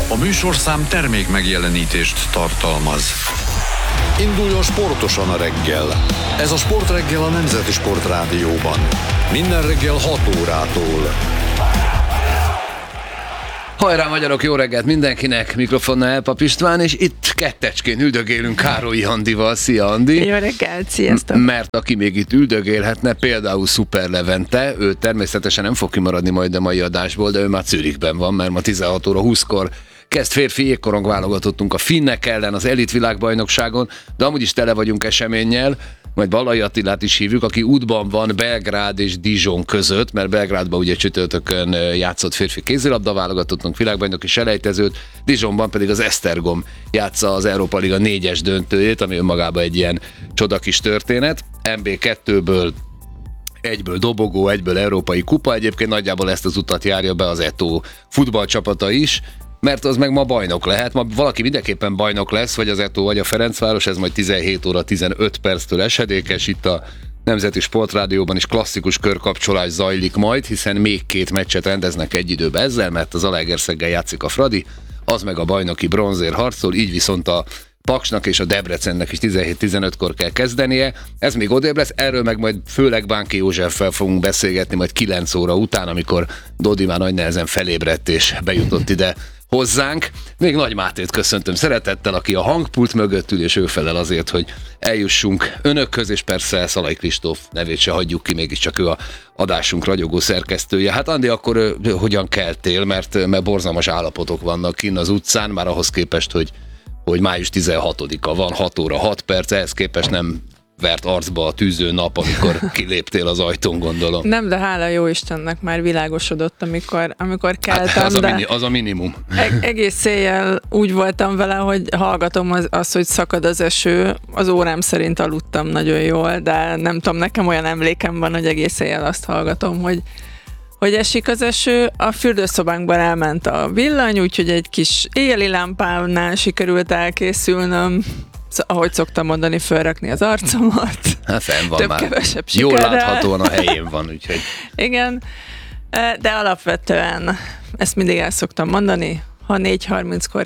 A műsorszám termék megjelenítést tartalmaz. Induljon sportosan a reggel. Ez a Sportreggel a Nemzeti Sportrádióban. Minden reggel 6 órától. Hajrá magyarok, jó reggelt mindenkinek, mikrofonnál Elpap István, és itt kettecskén üldögélünk Károlyi Andival. Szia, Andi! Jó reggelt, sziasztok! Mert aki még itt üldögélhetne, például Szuper Levente, ő természetesen nem fog kimaradni majd a mai adásból, de ő már Zürichben van, mert ma 16 óra 20-kor kezd férfi jégkorong válogatottunk a finnek ellen az elit világbajnokságon, de amúgy is tele vagyunk eseménnyel. Majd Ballai Attilát is hívjuk, aki útban van Belgrád és Dijon között, mert Belgrádban ugye csütörtökön játszott férfi kézilabda válogatottunk világbajnoki selejtezőt, Dijonban pedig az Esztergom játsza az Európa Liga 4-es döntőjét, ami önmagában egy ilyen csodakis történet. MB2-ből egyből dobogó, egyből európai kupa, egyébként nagyjából ezt az utat járja be az Eto futballcsapata is, mert az meg ma bajnok lehet, ma valaki mindenképpen bajnok lesz, vagy az Eto, vagy a Ferencváros, ez majd 17 óra 15 perctől esedékes, itt a Nemzeti Sportrádióban is klasszikus körkapcsolás zajlik majd, hiszen még 2 meccset rendeznek egy időben ezzel, mert az Zalaegerszeggel játszik a Fradi, az meg a bajnoki bronzért harcol, így viszont a Paksnak és a Debrecennek is 17-15-kor kell kezdenie. Ez még odébb lesz, erről meg majd főleg Bánki Józseffel fogunk beszélgetni majd 9 óra után, amikor Dodi már nagy nehezen felébredt és bejutott ide hozzánk. Még Nagy Mátét köszöntöm szeretettel, aki a hangpult mögött ül, és ő felel azért, hogy eljussunk önökhöz, és persze Szalai Kristóf nevét se hagyjuk ki, mégiscsak ő a adásunk ragyogó szerkesztője. Hát Andi, akkor hogyan keltél, mert borzalmas állapotok vannak kinn az utcán, már ahhoz képest, hogy május 16-a van, 6 óra 6 perc, ehhez képest nem vert arcba a tűző nap, amikor kiléptél az ajtón, gondolom. Nem, de hála jó Istennek már világosodott, amikor keltem. Hát az a minimum. Egész éjjel úgy voltam vele, hogy hallgatom azt, hogy szakad az eső. Az órám szerint aludtam nagyon jól, de nem tudom, nekem olyan emlékem van, hogy egész éjjel azt hallgatom, hogy esik az eső. A fürdőszobánkban elment a villany, úgyhogy egy kis éjjeli lámpánál sikerült elkészülnöm, ahogy szoktam mondani, felrakni az arcomat. Hát fenn van már. Több-kevesebb jól sikerrel. láthatóan a helyén van, úgyhogy. Igen, de alapvetően ezt mindig el szoktam mondani, ha 4:30-kor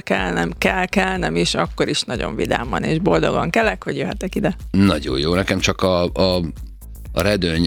kelnem is, akkor is nagyon vidáman és boldogan kelek, hogy jöhetek ide. Nagyon jó, nekem csak a redőny,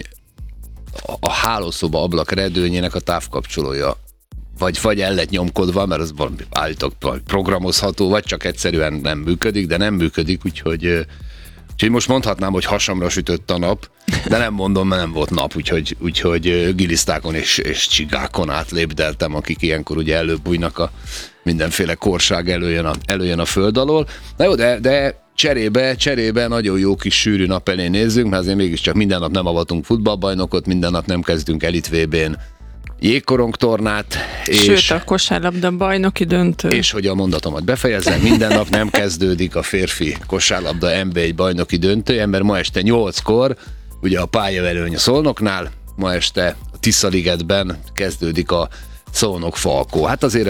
a hálószoba ablak redőnyének a távkapcsolója vagy el lett nyomkodva, mert az állítólag programozható, vagy csak egyszerűen nem működik, de nem működik, úgyhogy most mondhatnám, hogy hasamra sütött a nap, de nem mondom, mert nem volt nap, úgyhogy gilisztákon és csigákon átlépdeltem, akik ilyenkor ugye előbújnak a mindenféle korság előjön a föld alól. Na jó, de cserébe nagyon jó kis sűrű nap elé nézzünk, mert azért mégiscsak minden nap nem avatunk futballbajnokot, minden nap nem kezdünk elit VB-n jégkorongtornát. Sőt, a kosárlabda bajnoki döntő. És hogy a mondatomat befejezem, minden nap nem kezdődik a férfi kosárlabda NB1 bajnoki döntő, mert ma este 8-kor, ugye a pályaverőny a Szolnoknál, ma este a Tiszaligetben kezdődik a Szolnok-Falkó. Hát azért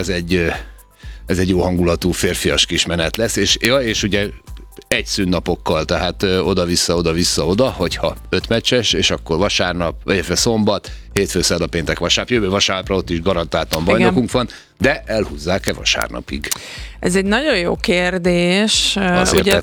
ez egy jó hangulatú férfias kismenet lesz, és ugye egy szünnapokkal, tehát oda-vissza, hogyha 5 meccses, és akkor vasárnap, vagy szombat, hétfő, szerda, péntek, vasárnap, jövő vasárnapra ott is garantáltan bajnokunk van, de elhúzzák-e vasárnapig? Ez egy nagyon jó kérdés. Azért ugye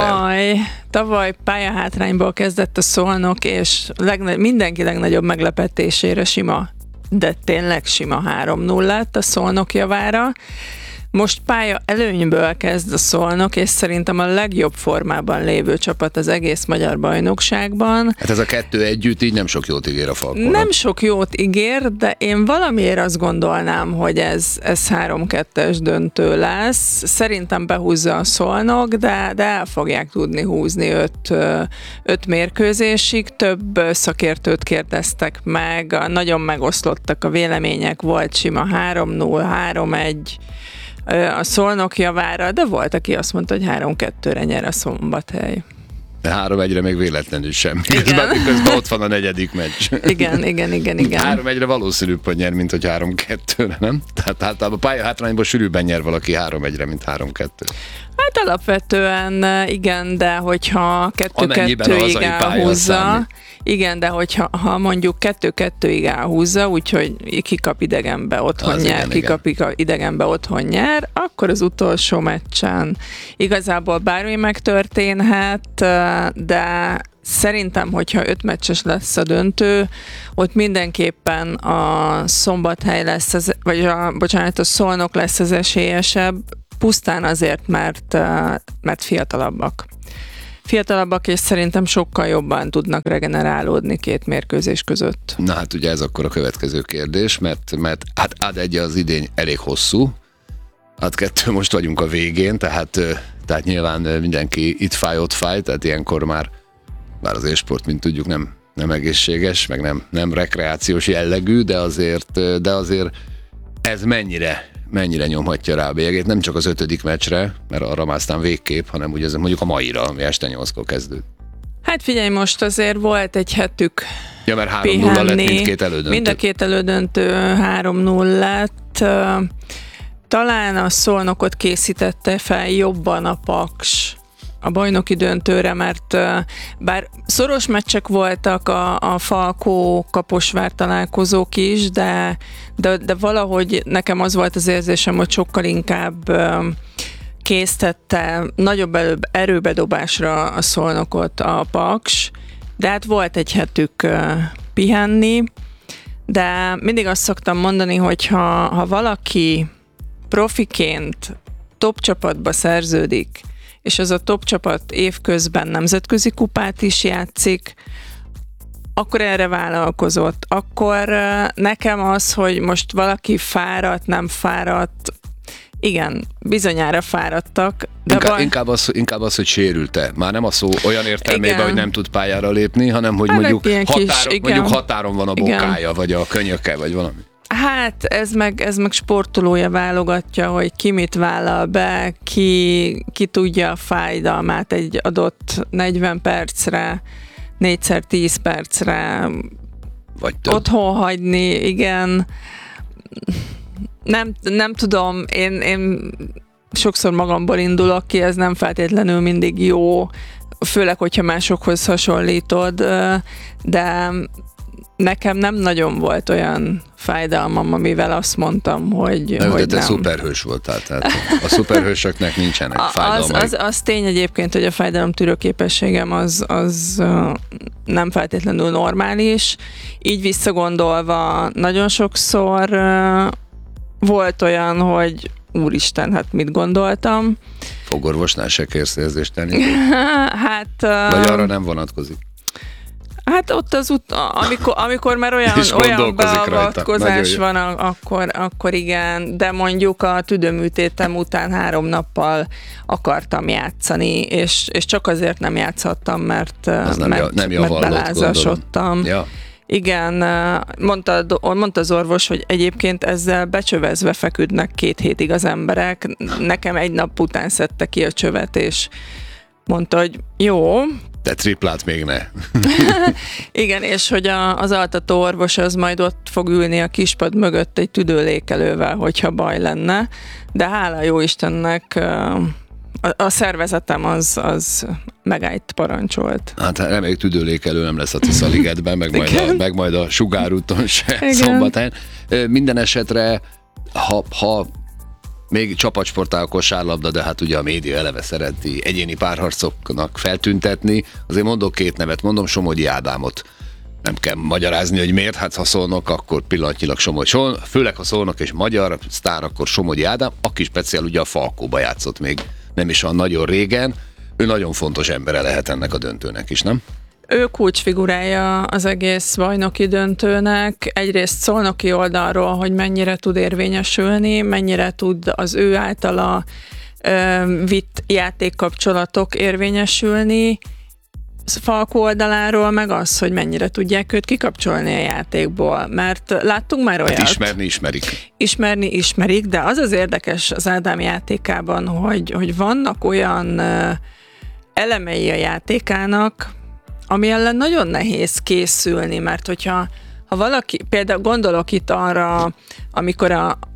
tavaly pályahátrányból kezdett a Szolnok, és mindenki legnagyobb meglepetésére de tényleg sima 3-0 lett a Szolnok javára. Most pálya előnyből kezd a Szolnok, és szerintem a legjobb formában lévő csapat az egész magyar bajnokságban. Hát ez a 2 együtt így nem sok jót ígér a Falkónak. Nem sok jót ígér, de én valamiért azt gondolnám, hogy ez 3-2-es döntő lesz. Szerintem behúzza a Szolnok, de el fogják tudni húzni 5 mérkőzésig. Több szakértőt kérdeztek meg, nagyon megoszlottak a vélemények, volt sima 3-0, 3-1, a Szolnok javára, de volt, aki azt mondta, hogy 3-2-re nyer a Szombathely. De 3-1-re még véletlenül sem. Közben ott van a 4. meccs. Igen. 3-1-re valószínűbb, hogy nyer, mint hogy 3-2-re, nem? Tehát általában a pályahátrányból sűrűbben nyer valaki 3-1-re, mint 3-2. Hát Hát alapvetően igen, de hogyha Amennyiben a 2-2-ig hazai pálya elhúzza, számít. igen, de hogyha mondjuk 2-2-ig elhúzza, úgyhogy kikap idegenbe otthon Az nyer, igen. idegenbe otthon nyer, akkor az utolsó meccsen igazából bármi megtörténhet, de szerintem, hogyha 5 meccses lesz a döntő, ott mindenképpen a Szombathely lesz, vagy a Szolnok lesz az esélyesebb, pusztán azért, mert fiatalabbak. Fiatalabbak, és szerintem sokkal jobban tudnak regenerálódni 2 mérkőzés között. Na hát ugye ez akkor a következő kérdés, mert hát ad 1 az idény elég hosszú, ad 2 most vagyunk a végén, tehát nyilván mindenki itt fáj, ott fáj, tehát ilyenkor már az élsport, mint tudjuk, nem egészséges, meg nem rekreációs jellegű, de azért ez mennyire nyomhatja rá a bélyegét, nem csak az 5. meccsre, mert arra már aztán végképp, hanem ugye ez mondjuk a maira, ami este 8-kor kezdődik. Hát figyelj, most azért volt egy hetük Ja, mert 3-0 pihenni. lett mindkét elődöntő. Mind a 2 elődöntő 3-0 lett. Talán a Szolnokot készítette fel jobban a Paks a bajnoki döntőre, mert bár szoros meccsek voltak a Falkó-Kaposvár találkozók is, de valahogy nekem az volt az érzésem, hogy sokkal inkább késztette nagyobb erőbedobásra a Szolnokot a Paks, de hát volt egy hetük pihenni, de mindig azt szoktam mondani, hogy ha valaki profiként top csapatba szerződik, és az a top csapat évközben nemzetközi kupát is játszik, akkor erre vállalkozott. Akkor nekem az, hogy most valaki fáradt, nem fáradt, igen, bizonyára fáradtak. De Inkább az, hogy sérült-e. Már nem a szó olyan értelmében, igen, hogy nem tud pályára lépni, hanem hogy hát mondjuk mondjuk határon van a bokája, vagy a könyöke, vagy valami. Hát ez meg sportolója válogatja, hogy ki mit vállal be, ki tudja a fájdalmát egy adott 40 percre, 4x10 percre Vagy több. otthon hagyni, igen. Nem tudom, én sokszor magamból indulok ki, ez nem feltétlenül mindig jó, főleg, hogyha másokhoz hasonlítod, de nekem nem nagyon volt olyan fájdalmam, amivel azt mondtam, hogy De te nem. szuperhős voltál, tehát a szuperhősöknek nincsenek fájdalmai. Az tény egyébként, hogy a fájdalomtűrő képességem az nem feltétlenül normális. Így visszagondolva nagyon sokszor volt olyan, hogy úristen, hát mit gondoltam. Fogorvosnál se kérsz érzésteni? Hát... Vagy arra nem vonatkozik? Hát ott amikor már olyan beavatkozás van, akkor igen, de mondjuk a tüdőműtétem után 3 nappal akartam játszani, és csak azért nem játszhattam, mert belázasodtam. Ja. Igen, mondta az orvos, hogy egyébként ezzel becsövezve feküdnek 2 hétig az emberek. Nekem 1 nap után szedte ki a csövet, és mondta, hogy jó. De triplát még ne. Igen, és hogy az altató orvos az majd ott fog ülni a kispad mögött egy tüdőlékelővel, hogyha baj lenne. De hála jó Istennek a szervezetem az megállt parancsolt. Hát reméljük tüdőlékelő nem lesz a Tiszaligetben, meg majd a Sugárúton se Szombathelyen. Minden esetre, ha még csapatsportág, kosárlabda, de hát ugye a média eleve szereti egyéni párharcoknak feltüntetni. Azért mondok 2 nevet, mondom Somogyi Ádámot. Nem kell magyarázni, hogy miért, hát ha Szolnok, akkor pillanatnyilag főleg ha Szolnok és magyar sztár, akkor Somogyi Ádám, aki speciál ugye a Falkóba játszott még nem is olyan nagyon régen. Ő nagyon fontos embere lehet ennek a döntőnek is, nem? Ő kulcsfigurája az egész bajnoki döntőnek. Egyrészt szolnoki oldalról, hogy mennyire tud érvényesülni, mennyire tud az ő általa vitt játékkapcsolatok érvényesülni. Falkó oldaláról meg az, hogy mennyire tudják őt kikapcsolni a játékból, mert láttunk már olyat. Hát ismerni ismerik, de az érdekes az Ádám játékában, hogy vannak olyan elemei a játékának, ami ellen nagyon nehéz készülni, mert hogyha valaki, például gondolok itt arra, amikor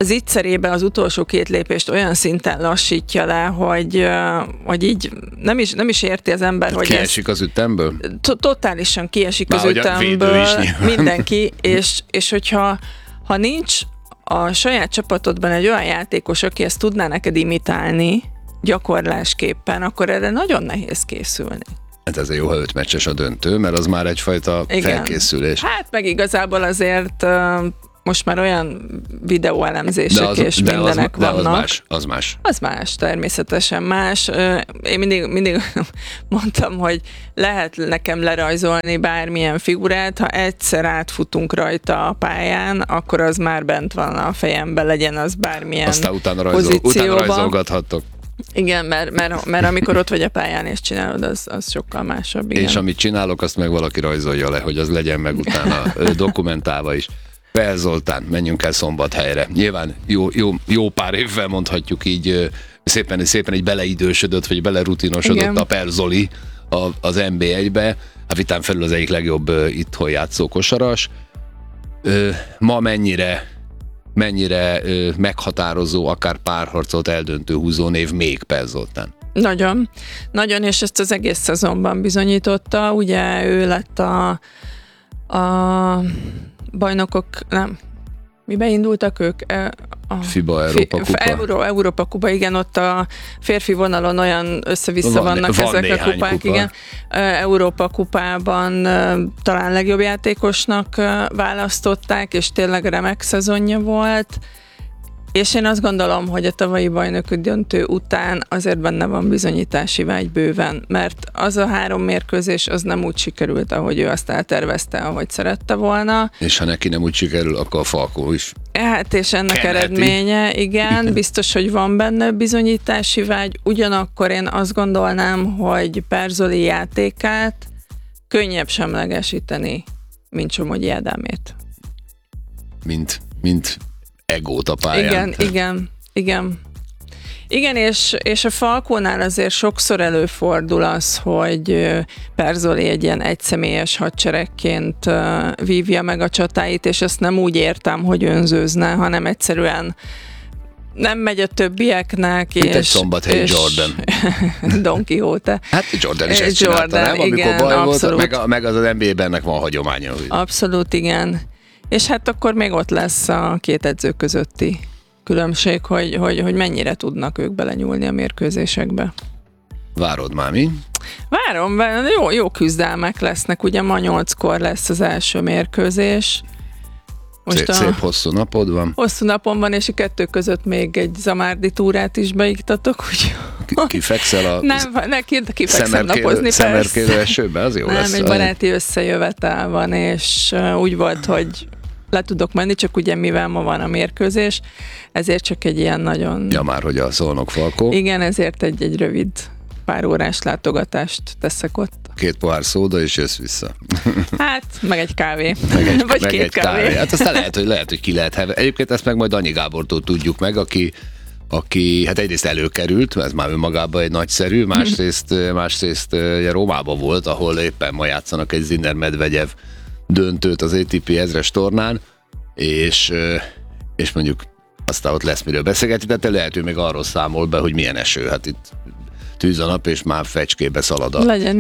az ígyszerébe az utolsó 2 lépést olyan szinten lassítja le, hogy így nem is érti az ember, hogy kiesik az ütemből? Totálisan kiesik az ütemből mindenki, és hogyha nincs a saját csapatodban egy olyan játékos, aki ezt tudná neked imitálni gyakorlásképpen, akkor erre nagyon nehéz készülni. Hát ez jó, ha 5 meccses a döntő, mert az már egyfajta felkészülés. Hát meg igazából azért most már olyan videóelemzések és mindenek vannak. Az más. Az más, természetesen más. Én mindig mondtam, hogy lehet nekem lerajzolni bármilyen figurát, ha egyszer átfutunk rajta a pályán, akkor az már bent van a fejemben, legyen az bármilyen aztán utána rajzolgathattok. Igen, mert amikor ott vagy a pályán és csinálod, az sokkal másabb. Igen. És amit csinálok, azt meg valaki rajzolja le, hogy az legyen meg utána dokumentálva is. Pell Zoltán, menjünk el Szombathelyre. Nyilván jó pár évvel mondhatjuk így, szépen így beleidősödött, vagy belerutinosodott. Igen. A Pell Zoli az NB1-be, a vitán felül az egyik legjobb itthon játszó kosaras. Ma mennyire meghatározó, akár párharcot eldöntő húzónév még Pell Zoltán? Nagyon, és ezt az egész szezonban bizonyította. Ugye ő lett a bajnokok, nem, mibe indultak ők? FIBA Európa Kupa. Európa Kupa, igen, ott a férfi vonalon olyan össze-vissza vannak ezek a kupák, kupa. Igen. Európa Kupában talán legjobb játékosnak választották, és tényleg remek szezonja volt. És én azt gondolom, hogy a tavalyi bajnoki döntő után azért benne van bizonyítási vágy bőven, mert az a 3 mérkőzés az nem úgy sikerült, ahogy ő azt eltervezte, ahogy szerette volna. És ha neki nem úgy sikerül, akkor a Falkó is. Hát és ennek eredménye, igen, biztos, hogy van benne bizonyítási vágy, ugyanakkor én azt gondolnám, hogy Pell Zoli játékát könnyebb semlegesíteni, mint Somogyi Ádámét. Mint egót a pályán. Igen, és a Falkónál azért sokszor előfordul az, hogy Pell Zoli egy ilyen egyszemélyes hadseregként vívja meg a csatáit, és ezt nem úgy értem, hogy önzőzne, hanem egyszerűen nem megy a többieknek. Mint egy Szombathelyi Jordan. Don Quixote. Hát Jordan is ezt csinálta, nem? Amikor igen, baj abszolút. Volt, meg az NBA-ben ennek van hagyománya. Abszolút, igen. És hát akkor még ott lesz a 2 edző közötti különbség, hogy mennyire tudnak ők belenyúlni a mérkőzésekbe. Várod már, mi? Várom, jó küzdelmek lesznek, ugye ma 8-kor lesz az első mérkőzés. Most szép hosszú napod van. Hosszú napom van, és a 2 között még egy zamárdi túrát is beiktatok, úgy. Kifekszel a kifekszem napozni, szemerkélő esőben, az jó nem, lesz. Nem, egy baráti összejövetel van, és úgy volt, hogy le tudok menni, csak ugye mivel ma van a mérkőzés, ezért csak egy ilyen nagyon... Ja, már hogy a Szolnok-Falkó. Igen, ezért egy rövid pár órás látogatást teszek ott. 2 pohár szóda, és jössz vissza. Hát, meg egy kávé. Vagy 2 kávé. Hát aztán lehet, hogy ki lehet. Egyébként ezt meg majd Danyi Gábortól tudjuk meg, aki hát egyrészt előkerült, ez már önmagában egy nagyszerű, másrészt Rómában volt, ahol éppen ma játszanak egy Zinner Medvegyev döntőt az ATP 1000-es tornán, és mondjuk aztán ott lesz miről beszélgetni, de lehet, hogy még arról számol be, hogy milyen eső, hát itt tűz a nap, és már fecskébe szalad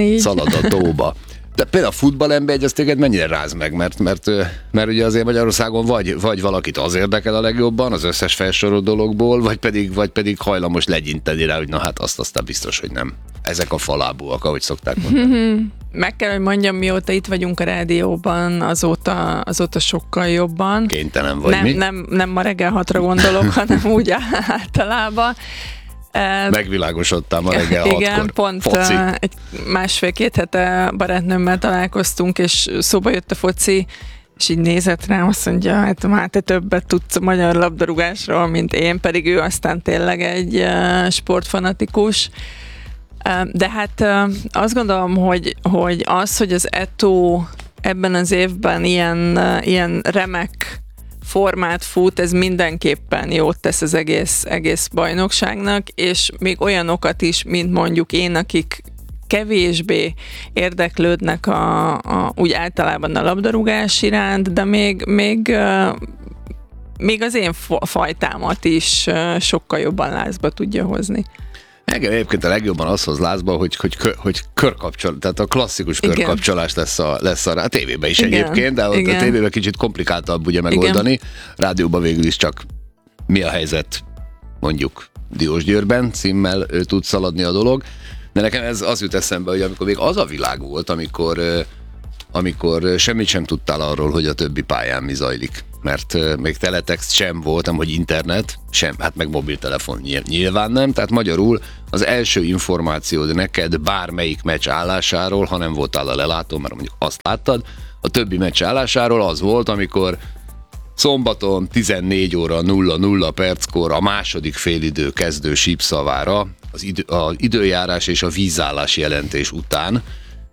a tóba. De például a futballember az téged mennyire ráz meg, mert ugye azért Magyarországon vagy valakit az érdekel a legjobban az összes felsorolt dologból, vagy pedig hajlamos legyinteni rá, hogy na hát azt aztán biztos, hogy nem. Ezek a falábúak, ahogy szokták mondani. Meg kell, hogy mondjam, mióta itt vagyunk a rádióban, azóta sokkal jobban. Kénytelen vagy nem ma reggel 6-ra gondolok, hanem úgy általában. Megvilágosodtál ma reggel 6-kor. Igen, pont egy 1,5-2 hete barátnőmmel találkoztunk, és szóba jött a foci, és így nézett rám, azt mondja, hát te többet tudsz a magyar labdarúgásról, mint én, pedig ő aztán tényleg egy sportfanatikus. De hát azt gondolom, hogy az Eto'o ebben az évben ilyen remek formát fut, ez mindenképpen jót tesz az egész bajnokságnak, és még olyanokat is, mint mondjuk én, akik kevésbé érdeklődnek úgy általában a labdarúgás iránt, de még még az én fajtámat is sokkal jobban lázba tudja hozni. Engem egyébként a legjobban az hoz lázba, hogy körkapcsol, tehát a klasszikus körkapcsolás lesz a tévében is egyébként, de ott a tévében kicsit komplikáltabb ugye megoldani. Rádióban végül is csak mi a helyzet mondjuk Diósgyőrben címmel tud szaladni a dolog. De nekem ez az jut eszembe, hogy amikor még az a világ volt, amikor semmit sem tudtál arról, hogy a többi pályán mi zajlik. Mert még teletext sem volt, hogy internet sem, hát meg mobiltelefon nyilván nem, tehát magyarul az első információd neked bármelyik meccs állásáról, ha nem voltál a lelátón, mert mondjuk azt láttad, a többi meccs állásáról az volt, amikor szombaton 14 óra 00 perckor a második félidő kezdő sípszavára az időjárás és a vízállás jelentés után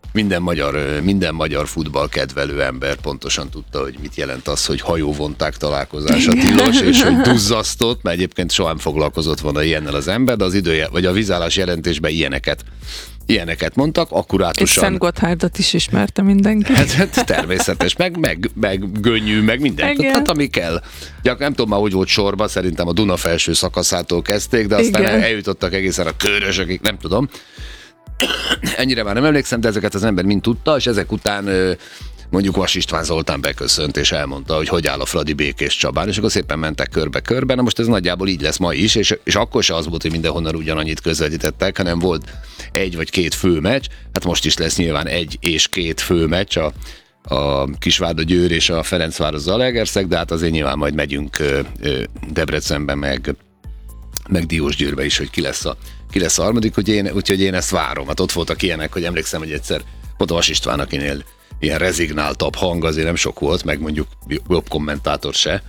minden magyar futballkedvelő ember pontosan tudta, hogy mit jelent az, hogy hajóvonták találkozása tilos, és hogy duzzasztott, mert egyébként soha nem foglalkozott volna ilyennel az ember, de az vagy a vízállás jelentésben ilyeneket mondtak, akkurátusan. És Szent Gotthárdot is ismerte mindenki. Hát természetes, meg Gönnyű, meg mindent. Tehát ami kell. Nem tudom már, hogy volt sorba, szerintem a Duna felső szakaszától kezdték, de aztán eljutottak egészen a Körösökig, nem tudom. Ennyire már nem emlékszem, de ezeket az ember mind tudta, és ezek után mondjuk Vas István Zoltán beköszönt, és elmondta, hogy áll a Fradi Békés Csabán, és akkor szépen mentek körbe-körbe. Na most ez nagyjából így lesz ma is, és akkor se az volt, hogy mindenhonnan ugyanannyit közvetítettek, hanem volt egy vagy két főmeccs, hát most is lesz nyilván egy és két főmeccs, a Kisvárda Győr és a Ferencváros Zalaegerszeg, de hát azért nyilván majd megyünk Debrecenben, meg Diósgyőrbe is, hogy ki lesz a harmadik, úgyhogy én ezt várom. Hát ott voltak ilyenek, hogy emlékszem, hogy egyszer pont a Vas István, akinél ilyen rezignáltabb hang azért nem sok volt, meg mondjuk jobb kommentátor se,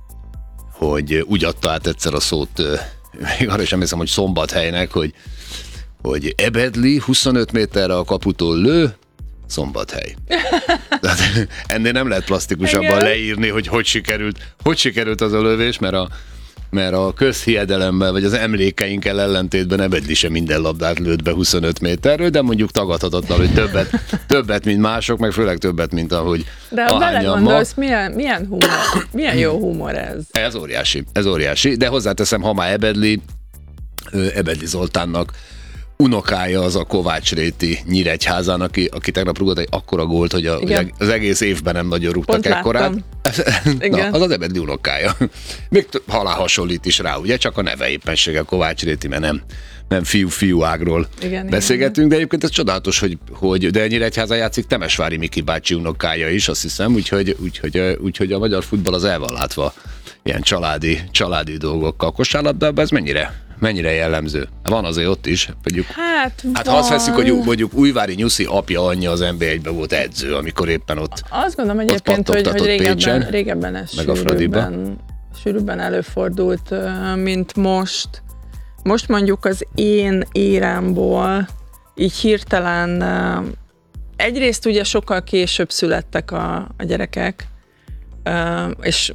hogy úgy adta át egyszer a szót, még arra is emlékszem, hogy Szombathelynek, hogy Ebedli 25 méterre a kaputól lő, Szombathely. Tehát ennél nem lehet plastikusabban leírni, hogy sikerült az a lövés, mert a közhiedelemmel, vagy az emlékeinkkel ellentétben Ebedli sem minden labdát lőtt be 25 méterről, de mondjuk tagadhatatlan, hogy többet, mint mások, meg főleg többet, mint ahogy de ha belegondolsz, milyen humor, milyen jó humor ez. Ez óriási, de hozzáteszem, ha már Ebedli Zoltánnak unokája az a Kovács Réti Nyíregyházán, aki tegnap rúgott egy akkora gólt, hogy az egész évben nem nagyon rúgtak ekkorát. Az az Ebedli unokája. Még halál hasonlít is rá, ugye? Csak a neve éppenséggel Kovács Réti, mert nem fiú ágról beszélgetünk, de egyébként ez csodálatos, hogy de Nyíregyházán játszik Temesvári Miki bácsi unokája is, azt hiszem, úgyhogy a magyar futball az el van látva ilyen családi dolgokkal. Kosárlabdában ez mennyire jellemző? Van azért ott is. Hát ha azt veszik, hogy mondjuk Újvári Nyuszi apja, anyja az NB1-ben volt edző, amikor éppen ott azt gondolom egyébként, hogy régebben ez sűrűbben előfordult, mint most. Most mondjuk az én érámból így hirtelen egyrészt ugye sokkal később születtek a gyerekek, és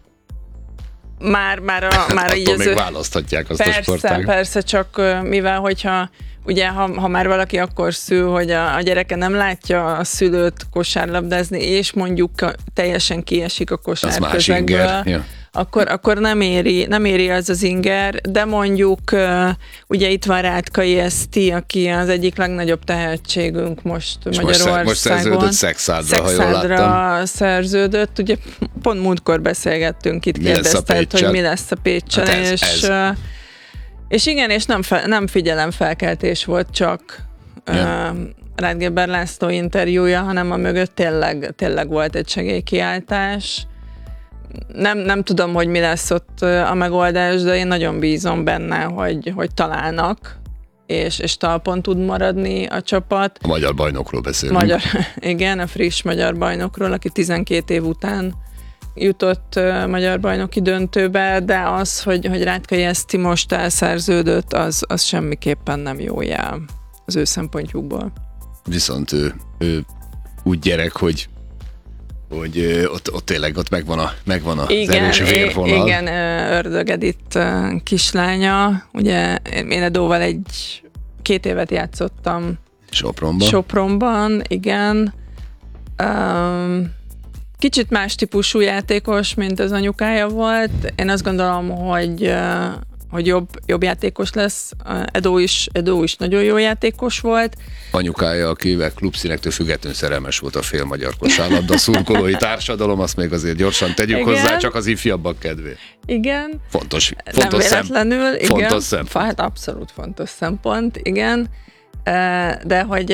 már így még választhatják azt a sportágat. Persze, csak mivel hogyha ugye, ha már valaki akkor szül, hogy a gyereke nem látja a szülőt kosárlabdázni, és mondjuk teljesen kiesik a kosárközegből, akkor nem éri az inger, de mondjuk ugye itt van Rátkai Eszti, aki az egyik legnagyobb tehetségünk most Magyarországon. Most szerződött Szexádra, ha jól láttam. Szerződött, ugye pont múltkor beszélgettünk, itt kérdezted, hogy mi lesz a Pécsen, hát és igen, és nem figyelemfelkeltés volt csak Rádgéber László interjúja, hanem a mögött tényleg volt egy segélykiáltás. Nem tudom, hogy mi lesz ott a megoldás, de én nagyon bízom benne, hogy találnak, és talpon tud maradni a csapat. A magyar bajnokról beszélünk. Igen, a friss magyar bajnokról, aki 12 év után jutott magyar bajnoki döntőbe, de az, hogy Rátkai Eszti most elszerződött, az semmiképpen nem jó jel az ő szempontjukból. Viszont ő úgy gyerek, hogy ott tényleg megvan az erős vérvonal. Igen, Ördög Edith kislánya. Ugye én Edóval 2 évet játszottam Sopronban, igen. kicsit más típusú játékos, mint az anyukája volt. Én azt gondolom, hogy jobb játékos lesz. Edo is nagyon jó játékos volt. Anyukája, akivel klubszínektől függetlenül szerelmes volt a fél magyar kosárlabda szurkolói társadalom, azt még azért gyorsan tegyük Igen. hozzá, csak az ifjabbak kedvé. Igen. Fontos Nem véletlenül, igen. Fontos szempont. Hát abszolút fontos szempont, igen. De hogy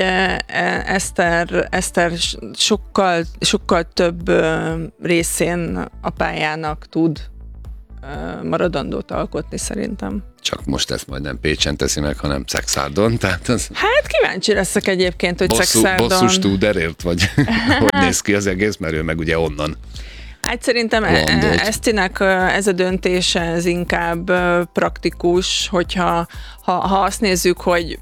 Eszter sokkal több részén a pályának tud maradandót alkotni szerintem. Csak most ezt majd nem Pécsen teszi meg, hanem Szexárdon. Tehát az Hát kíváncsi leszek egyébként, hogy Szexárdon... Bosszus Studerért, vagy hogy néz ki az egész, mert ő meg ugye onnan. Hát szerintem Esztinek ez a döntése ez inkább praktikus, hogyha azt nézzük, hogy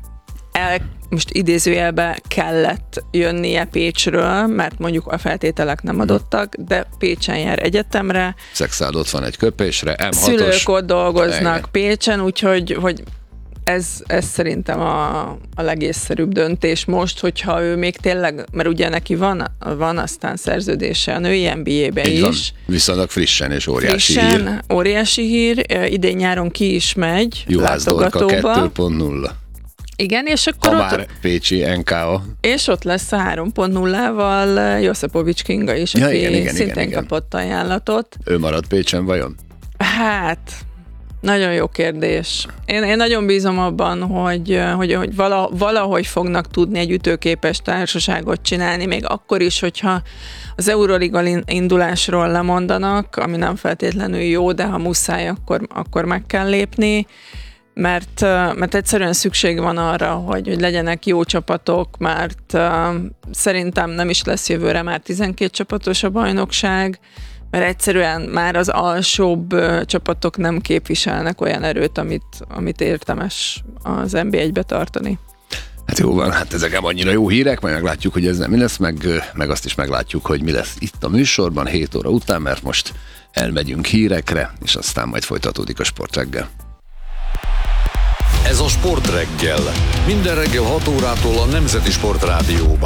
most idézőjelbe kellett jönnie Pécsről, mert mondjuk a feltételek nem adottak, de Pécsen jár egyetemre. Szexárd ott van egy köpésre, M6-os. Szülők ott dolgoznak Igen. Pécsen, úgyhogy ez szerintem a legészszerűbb döntés most, hogyha ő még tényleg, mert ugye neki van aztán szerződése a női NBA-be Így van. is. Viszonylag frissen és óriási hír. Óriási hír. Idén nyáron ki is megy Juhász Dorka látogatóba. 2.0. Igen, és akkor Ha már pécsi NKA. és ott lesz a 3.0-val Josipovics Kinga is, aki igen, szintén igen. kapott ajánlatot. Ő maradt Pécsen vajon? Hát, nagyon jó kérdés. Én nagyon bízom abban, hogy valahogy fognak tudni egy ütőképes társaságot csinálni, még akkor is, hogyha az Euroliga indulásról lemondanak, ami nem feltétlenül jó, de ha muszáj, akkor meg kell lépni. Mert egyszerűen szükség van arra, hogy legyenek jó csapatok, mert szerintem nem is lesz jövőre már 12 csapatos a bajnokság, mert egyszerűen már az alsóbb csapatok nem képviselnek olyan erőt, amit érdemes az NB1-be tartani. Hát jó van, hát ezek nem annyira jó hírek, majd meglátjuk, hogy ez nem mi lesz, meg azt is meglátjuk, hogy mi lesz itt a műsorban 7 óra után, mert most elmegyünk hírekre, és aztán majd folytatódik a sportreggel. Ez a Sportreggel. Minden reggel 6 órától a Nemzeti Sportrádióban.